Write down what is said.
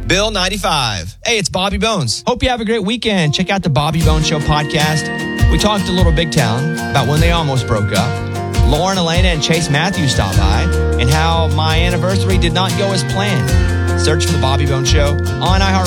Bill 95. Hey, it's Bobby Bones. Hope you have a great weekend. Check out the Bobby Bones Show podcast. We talked a little Big Town about when they almost broke up. Lauren, Elena, and Chase Matthews stopped by, and how my anniversary did not go as planned. Search for the Bobby Bones Show on iHeartRadio.